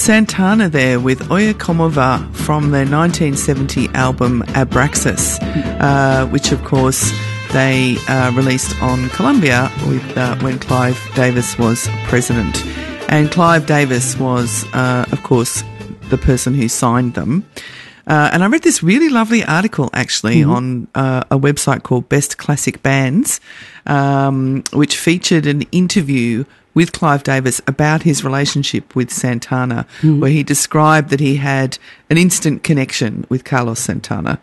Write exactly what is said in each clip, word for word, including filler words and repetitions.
Santana there with Oye Como Va from their nineteen seventy album Abraxas, uh, which of course they uh, released on Columbia with uh, when Clive Davis was president. And Clive Davis was, uh, of course, the person who signed them. Uh, and I read this really lovely article, actually, mm-hmm. on uh, a website called Best Classic Bands, um, which featured an interview with Clive Davis about his relationship with Santana, mm-hmm. where he described that he had an instant connection with Carlos Santana.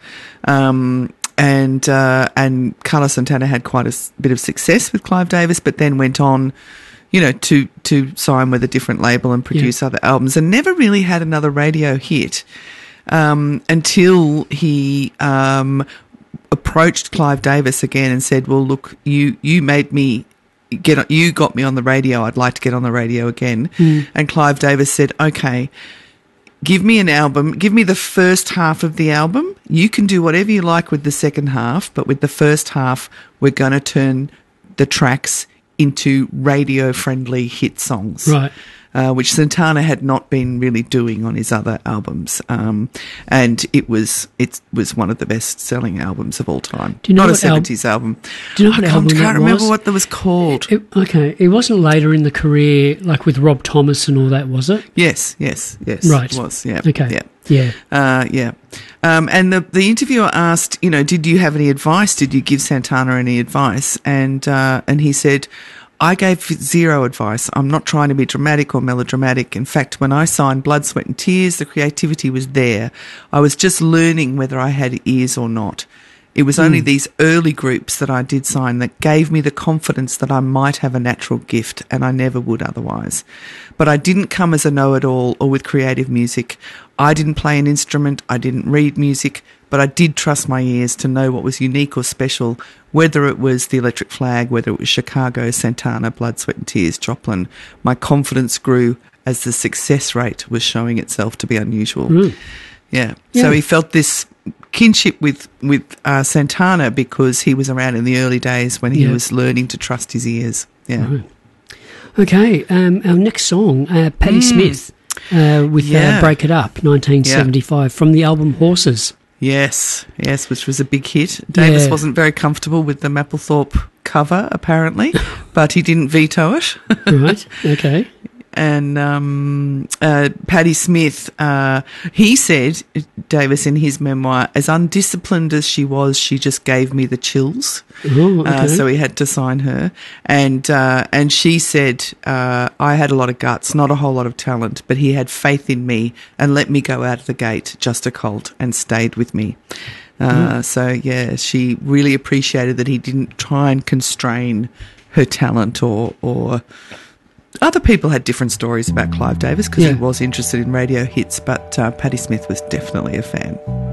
Um, and uh, and Carlos Santana had quite a s- bit of success with Clive Davis, but then went on, you know, to, to sign with a different label and produce yeah. other albums, and never really had another radio hit. Um, until he um, approached Clive Davis again and said, well, look, you, you made me get, you got me on the radio. I'd like to get on the radio again. Mm. And Clive Davis said, okay, give me an album. Give me the first half of the album. You can do whatever you like with the second half, but with the first half, we're going to turn the tracks into radio-friendly hit songs. Right. Uh, which Santana had not been really doing on his other albums, um, and it was it was one of the best-selling albums of all time. Do you know not what a seventies al- album. Do you know what I album can't, can't that remember was? what that was called. It, okay, it wasn't later in the career, like with Rob Thomas and all that, was it? Yes, yes, yes. Right. It was. Yeah. Okay. Yeah. Yeah. Uh, yeah. Um, and the the interviewer asked, you know, did you have any advice? Did you give Santana any advice? And uh, and he said, I gave zero advice. I'm not trying to be dramatic or melodramatic. In fact, when I signed Blood, Sweat and Tears, the creativity was there. I was just learning whether I had ears or not. It was only mm. these early groups that I did sign that gave me the confidence that I might have a natural gift, and I never would otherwise. But I didn't come as a know-it-all or with creative music. I didn't play an instrument. I didn't read music. But I did trust my ears to know what was unique or special, whether it was the Electric Flag, whether it was Chicago, Santana, Blood, Sweat and Tears, Joplin. My confidence grew as the success rate was showing itself to be unusual. Mm. Yeah. yeah. So he felt this kinship with, with uh, Santana because he was around in the early days when he yeah. was learning to trust his ears. Yeah. Right. Okay, um, our next song, uh, Patti mm. Smith uh, with yeah. uh, Break It Up, nineteen seventy-five, yeah. from the album Horses. Yes, yes, which was a big hit. Davis yeah. wasn't very comfortable with the Mapplethorpe cover, apparently, but he didn't veto it. Right, okay. And um, uh, Patti Smith, uh, he said, Davis in his memoir, as undisciplined as she was, she just gave me the chills. Oh, okay. uh, so he had to sign her. And uh, and she said, uh, I had a lot of guts, not a whole lot of talent, but he had faith in me and let me go out of the gate just a colt and stayed with me. Uh, mm. So, yeah, she really appreciated that he didn't try and constrain her talent or... or other people had different stories about Clive Davis because yeah. he was interested in radio hits, but uh, Patti Smith was definitely a fan.